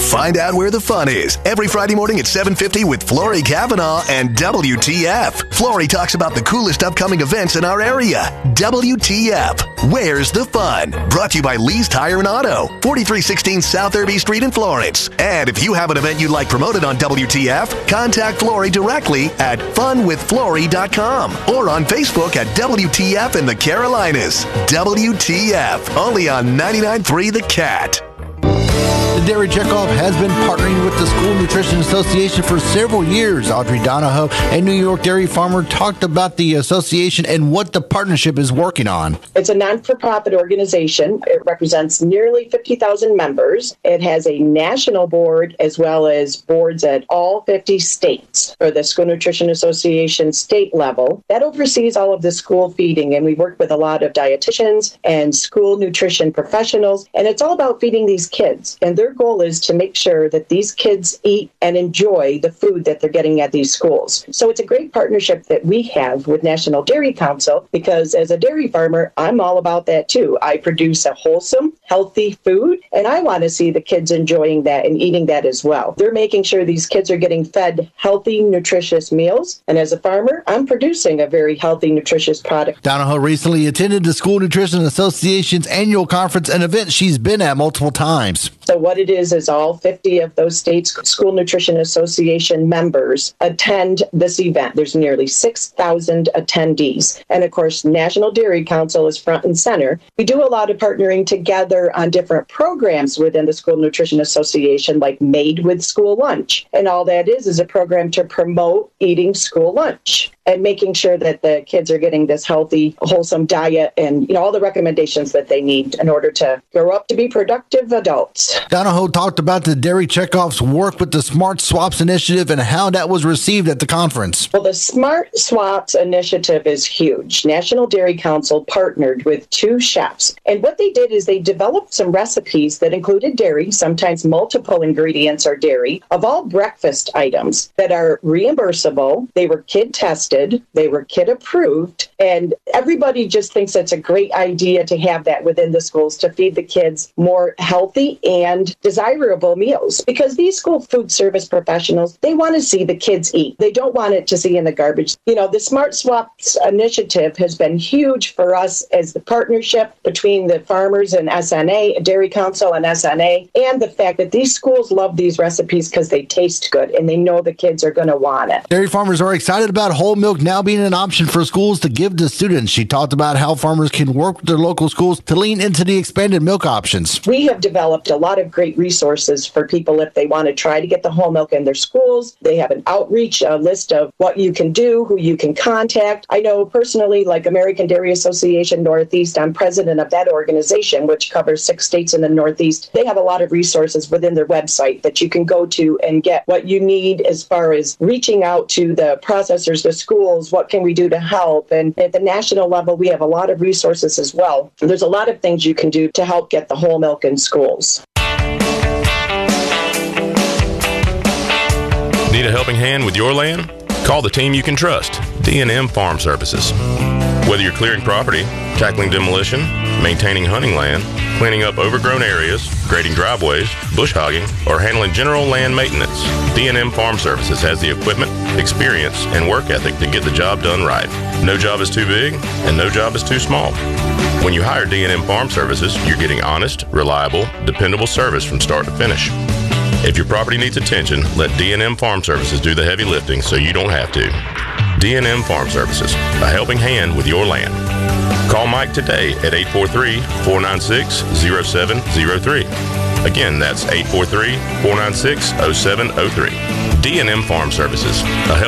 Find out where the fun is every Friday morning at 7:50 with Flory Kavanaugh and WTF. Flory talks about the coolest upcoming events in our area. WTF. Where's the fun? Brought to you by Lee's Tire and Auto, 4316 South Irby Street in Florence. And if you have an event you'd like promoted on WTF, contact Flory directly at funwithflory.com or on Facebook at WTF in the Carolinas. WTF. Only on 99.3 The Cat. The Dairy Checkoff has been partnering with the School Nutrition Association for several years. Audrey Donahoe, a New York dairy farmer, talked about the association and what the partnership is working on. It's a non-for-profit organization. It represents nearly 50,000 members. It has a national board as well as boards at all 50 states for the School Nutrition Association state level. That oversees all of the school feeding, and we work with a lot of dietitians and school nutrition professionals, and it's all about feeding these kids. And their goal is to make sure that these kids eat and enjoy the food that they're getting at these schools. So it's a great partnership that we have with National Dairy Council, because as a dairy farmer, I'm all about that too. I produce a wholesome, healthy food, and I want to see the kids enjoying that and eating that as well. They're making sure these kids are getting fed healthy, nutritious meals. And as a farmer, I'm producing a very healthy, nutritious product. Donahoe recently attended the School Nutrition Association's annual conference, an event she's been at multiple times. So what it is all 50 of those states' School Nutrition Association members attend this event. There's nearly 6,000 attendees. And of course, National Dairy Council is front and center. We do a lot of partnering together on different programs within the School Nutrition Association, like Made with School Lunch. And all that is a program to promote eating school lunch and making sure that the kids are getting this healthy, wholesome diet and all the recommendations that they need in order to grow up to be productive adults. Donahoe talked about the Dairy Checkoff's work with the Smart Swaps initiative and how that was received at the conference. Well, the Smart Swaps initiative is huge. National Dairy Council partnered with 2 chefs. And what they did is they developed some recipes that included dairy, sometimes multiple ingredients are dairy, of all breakfast items that are reimbursable. They were kid tested. They were kid approved, and everybody just thinks it's a great idea to have that within the schools to feed the kids more healthy and desirable meals, because these school food service professionals, they want to see the kids eat. They don't want it to see in the garbage. The Smart Swaps initiative has been huge for us as the partnership between the farmers and SNA, Dairy Council and SNA, and the fact that these schools love these recipes because they taste good and they know the kids are going to want it. Dairy farmers are excited about whole milk now being an option for schools to give to students. She talked about how farmers can work with their local schools to lean into the expanded milk options. We have developed a lot of great resources for people if they want to try to get the whole milk in their schools. They have an outreach list of what you can do, who you can contact. I know personally, like American Dairy Association Northeast, I'm president of that organization, which covers 6 states in the Northeast. They have a lot of resources within their website that you can go to and get what you need as far as reaching out to the processors, the schools. What can we do to help? And at the national level, we have a lot of resources as well. There's a lot of things you can do to help get the whole milk in schools. Need a helping hand with your land? Call the team you can trust, D&M Farm Services. Whether you're clearing property, tackling demolition, maintaining hunting land, cleaning up overgrown areas, grading driveways, bush hogging, or handling general land maintenance, D&M Farm Services has the equipment, experience, and work ethic to get the job done right. No job is too big, and no job is too small. When you hire D&M Farm Services, you're getting honest, reliable, dependable service from start to finish. If your property needs attention, let D&M Farm Services do the heavy lifting so you don't have to. D&M Farm Services, a helping hand with your land. Call Mike today at 843-496-0703. Again, that's 843-496-0703. D&M Farm Services, a